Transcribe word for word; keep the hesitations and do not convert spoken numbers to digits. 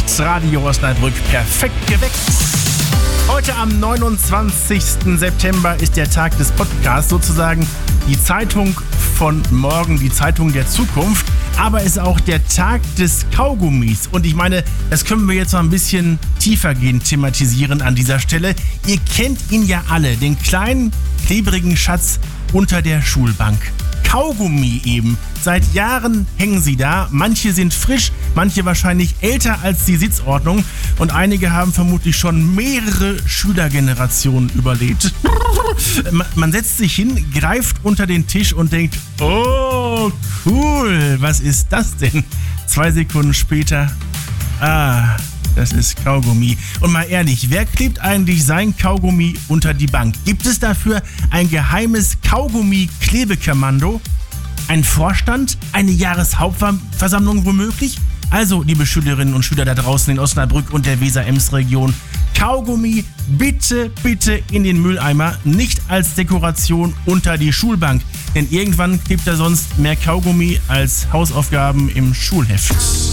Hitradio Osnabrück, perfekt geweckt. Heute am neunundzwanzigsten September ist der Tag des Podcasts, sozusagen die Zeitung von morgen, die Zeitung der Zukunft. Aber es ist auch der Tag des Kaugummis. Und ich meine, das können wir jetzt mal ein bisschen tiefergehend thematisieren an dieser Stelle. Ihr kennt ihn ja alle, den kleinen, klebrigen Schatz unter der Schulbank. Kaugummi eben. Seit Jahren hängen sie da. Manche sind frisch, manche wahrscheinlich älter als die Sitzordnung. Und einige haben vermutlich schon mehrere Schülergenerationen überlebt. Man setzt sich hin, greift unter den Tisch und denkt, oh, cool, was ist das denn? Zwei Sekunden später, ah, das ist Kaugummi. Und mal ehrlich, wer klebt eigentlich sein Kaugummi unter die Bank? Gibt es dafür ein geheimes Kaugummi-Klebekommando? Ein Vorstand? Eine Jahreshauptversammlung womöglich? Also, liebe Schülerinnen und Schüler da draußen in Osnabrück und der Weser-Ems-Region, Kaugummi bitte, bitte in den Mülleimer, nicht als Dekoration unter die Schulbank. Denn irgendwann klebt da sonst mehr Kaugummi als Hausaufgaben im Schulheft.